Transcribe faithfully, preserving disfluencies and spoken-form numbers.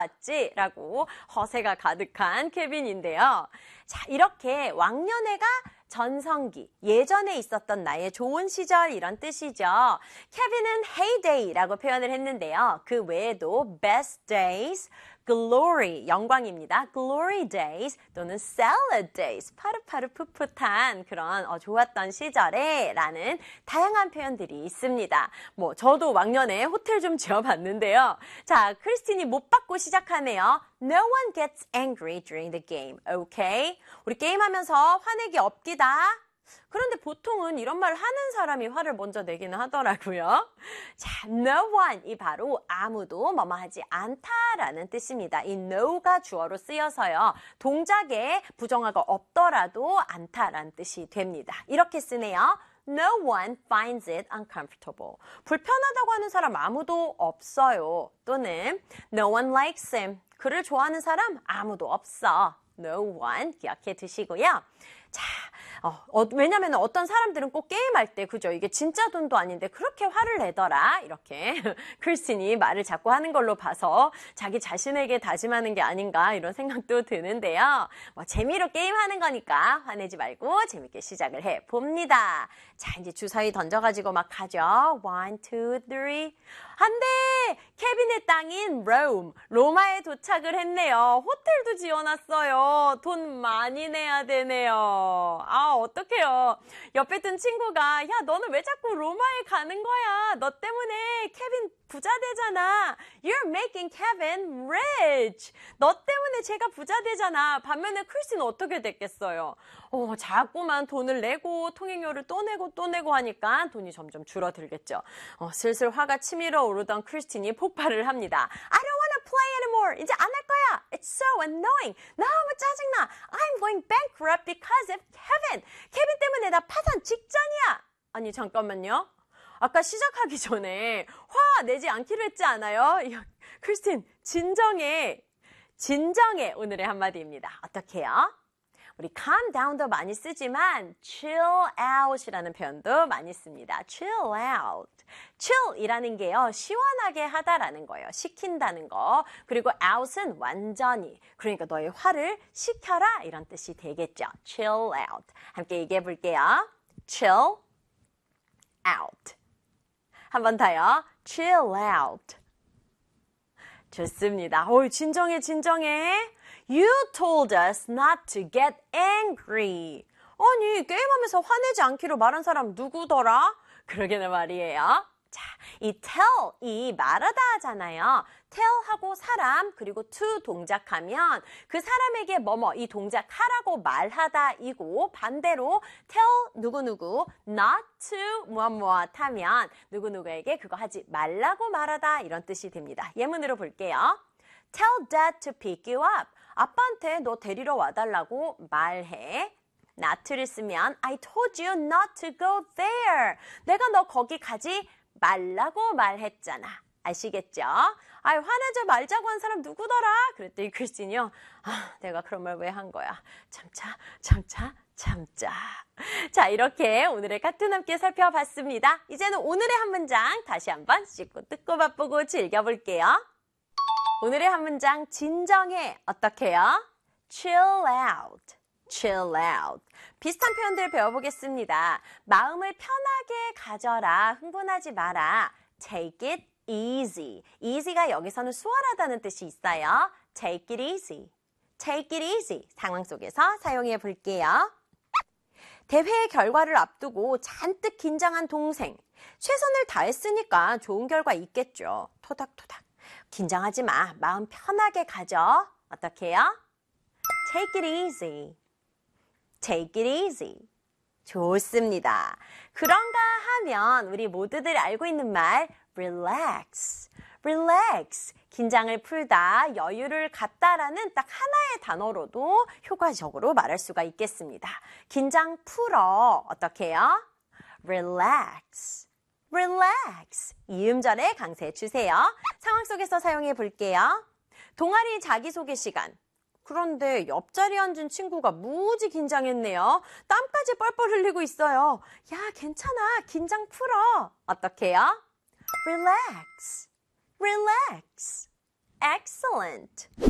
맞지? 라고 허세가 가득한 케빈인데요. 자, 이렇게 왕년애가 전성기, 예전에 있었던 나의 좋은 시절 이런 뜻이죠. 케빈은 heyday라고 표현을 했는데요. 그 외에도 best days, glory, 영광입니다. glory days 또는 salad days, 파릇파릇 풋풋한 그런 어, 좋았던 시절에 라는 다양한 표현들이 있습니다. 뭐 저도 왕년에 호텔 좀 지어봤는데요. 자, 크리스틴이 못 받고 시작하네요. No one gets angry during the game, okay? 우리 게임하면서 화내기 없기다. 그런데 보통은 이런 말을 하는 사람이 화를 먼저 내기는 하더라고요. 자, no one 이 바로 아무도 뭐뭐 하지 않다라는 뜻입니다. 이 no가 주어로 쓰여서요. 동작에 부정어가 없더라도 않다라는 뜻이 됩니다. 이렇게 쓰네요. No one finds it uncomfortable. 불편하다고 하는 사람 아무도 없어요. 또는 no one likes him. 그를 좋아하는 사람 아무도 없어. No one 기억해 두시고요. 자, 어, 어, 왜냐면 어떤 사람들은 꼭 게임할 때 그죠? 이게 진짜 돈도 아닌데 그렇게 화를 내더라. 이렇게 크리스틴이 말을 자꾸 하는 걸로 봐서 자기 자신에게 다짐하는 게 아닌가 이런 생각도 드는데요. 뭐 재미로 게임하는 거니까 화내지 말고 재밌게 시작을 해봅니다. 자, 이제 주사위 던져가지고 막 가죠. One, two, three. 안 돼! 케빈의 땅인 롬, 로마에 도착을 했네요. 호텔도 지어놨어요. 돈 많이 내야 되네요. 아, 어떡해요. 옆에 둔 친구가, 야, 너는 왜 자꾸 로마에 가는 거야? 너 때문에 케빈 부자 되잖아. You're making Kevin rich. 너 때문에 제가 부자 되잖아. 반면에 크리스는 어떻게 됐겠어요? 어, 자꾸만 돈을 내고 통행료를 또 내고 또 내고 하니까 돈이 점점 줄어들겠죠. 어, 슬슬 화가 치밀어 오르던 크리스틴이 폭발을 합니다. I don't want to play anymore. 이제 안 할 거야. It's so annoying. 너무 짜증나. I'm going bankrupt because of Kevin. 케빈 때문에 나 파산 직전이야. 아니 잠깐만요. 아까 시작하기 전에 화 내지 않기로 했지 않아요? 크리스틴 진정해. 진정해. 오늘의 한마디입니다. 어떻게 해요? 우리 calm down도 많이 쓰지만 chill out이라는 표현도 많이 씁니다. chill out. chill이라는 게요. 시원하게 하다라는 거예요. 식힌다는 거. 그리고 out은 완전히. 그러니까 너의 화를 식혀라 이런 뜻이 되겠죠. chill out. 함께 얘기해 볼게요. chill out. 한 번 더요. chill out. 좋습니다. 어이, 진정해, 진정해. You told us not to get angry. 아니, 게임하면서 화내지 않기로 말한 사람 누구더라? 그러게는 말이에요. 자, 이 tell, 이 말하다 하잖아요. tell하고 사람, 그리고 to 동작하면 그 사람에게 뭐뭐, 이 동작 하라고 말하다이고 반대로 tell 누구누구, not to 무엇무엇 하면 누구누구에게 그거 하지 말라고 말하다 이런 뜻이 됩니다. 예문으로 볼게요. Tell dad to pick you up. 아빠한테 너 데리러 와달라고 말해. not를 쓰면 I told you not to go there. 내가 너 거기 가지 말라고 말했잖아. 아시겠죠? 아, 화내지 말자고 한 사람 누구더라? 그랬더니 크리스틴이요. 아, 내가 그런 말 왜 한 거야? 참자, 참자, 참자. 자, 이렇게 오늘의 카툰 함께 살펴봤습니다. 이제는 오늘의 한 문장 다시 한번 씹고 뜯고 맛보고 즐겨볼게요. 오늘의 한 문장 진정해. 어떻게 해요? chill out. chill out. 비슷한 표현들 배워보겠습니다. 마음을 편하게 가져라. 흥분하지 마라. take it easy. easy가 여기서는 수월하다는 뜻이 있어요. take it easy. take it easy. 상황 속에서 사용해 볼게요. 대회의 결과를 앞두고 잔뜩 긴장한 동생. 최선을 다했으니까 좋은 결과 있겠죠. 토닥토닥. 긴장하지 마. 마음 편하게 가져. 어떻게 해요? Take it easy. Take it easy. 좋습니다. 그런가 하면 우리 모두들 알고 있는 말 relax. relax. 긴장을 풀다, 여유를 갖다라는 딱 하나의 단어로도 효과적으로 말할 수가 있겠습니다. 긴장 풀어. 어떻게 해요? relax. relax. 이음절에 강세해 주세요. 상황 속에서 사용해 볼게요. 동아리 자기소개 시간. 그런데 옆자리에 앉은 친구가 무지 긴장했네요. 땀까지 뻘뻘 흘리고 있어요. 야, 괜찮아. 긴장 풀어. 어떻게 해요? relax. relax. excellent.